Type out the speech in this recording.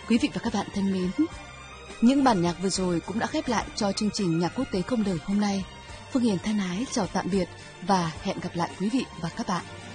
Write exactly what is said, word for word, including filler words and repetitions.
Quý vị và các bạn thân mến, những bản nhạc vừa rồi cũng đã khép lại cho chương trình Nhạc Quốc tế Không Lời hôm nay. Phương Hiền thân ái chào tạm biệt và hẹn gặp lại quý vị và các bạn.